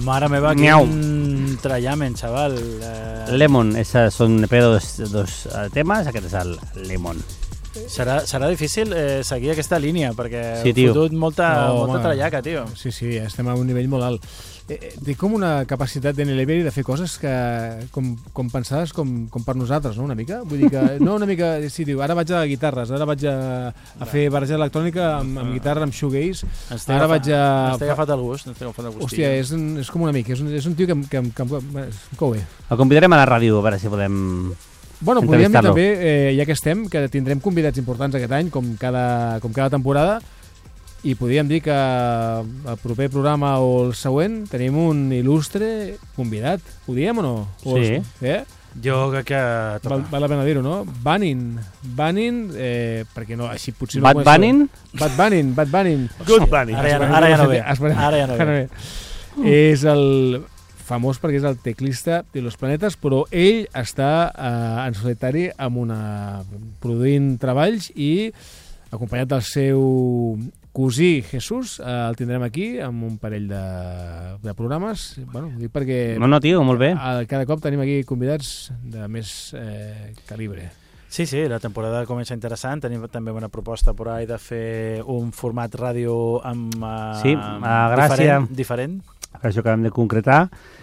Mare meva, quin trallamen, xaval. Lemon, són EP dos temes, aquest és el Lemon. Serà difícil seguir aquesta línia, perquè sí, heu fotut molta trallaca, tio. Sí, estem a un nivell molt alt. Té com una capacitat de Neleveri de fer coses que, com pensades, com per nosaltres, no? Una mica? Vull dir que, no una mica, sí, diu, ara vaig a guitarres, ara vaig a fer barrejar electrònica amb guitarra, amb shoegaze, ara vaig a... Ens t'he agafat el gust. Hòstia, és com una mica, és un tio que em cou bé. El convidarem a la ràdio, a veure si podem... Bueno, podríem dir també, ja que estem, que tindrem convidats importants aquest any, com cada temporada, i podríem dir que el proper programa o el següent tenim un il·lustre convidat. Ho diem o no? Sí. Jo crec que... Val la pena dir-ho, no? Banning, perquè no, així potser no... Bad Banning? Bad Banning. Good Banning. Ara ja no ve. Ara ja no ve. És el... famós perquè és el teclista de Los Planetes, però ell està en solitari produint treballs i acompanyat del seu cosí Jesús, el tindrem aquí amb un parell de programes. Bueno, ho dic perquè... No, tio, molt bé. Cada cop tenim aquí convidats de més calibre. Sí, la temporada comença interessant. Tenim també una proposta per ahí de fer un format ràdio amb Gràcia. Diferent. Per això acabem de concretar.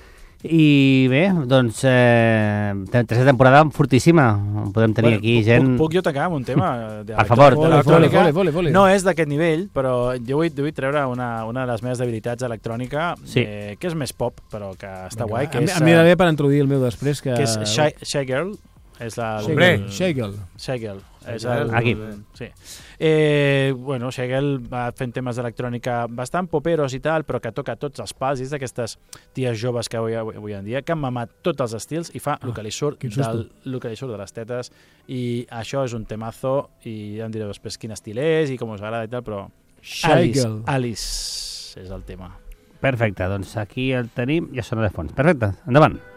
I bé, doncs tercera temporada fortíssima. Podem tenir aquí gent... Puc jo tancar amb un tema? Per favor. Vole. No és d'aquest nivell, però jo vull treure una de les meves debilitats electrònica, que és més pop, però que està guai. Em miraré per introduir el meu després. Que és Shy Girl. És la... Shy Girl. Aquí. Sí. Bueno, Shegel va fent temes d'electrònica bastant poperos i tal, però que toca tots els pals, és d'aquestes ties joves que avui en dia, que han mamat tots els estils i fa el que li surt de les tetes, i això és un temazo, i ja em direu després quin estil és i com us agrada i tal, però Alice és el tema. Perfecte, doncs aquí el tenim, ja sona de fons. Perfecte, endavant.